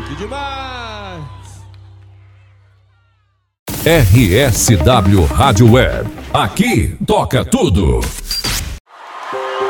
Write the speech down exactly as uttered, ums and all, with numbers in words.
Que demais! R S W Rádio Web. Aqui toca tudo.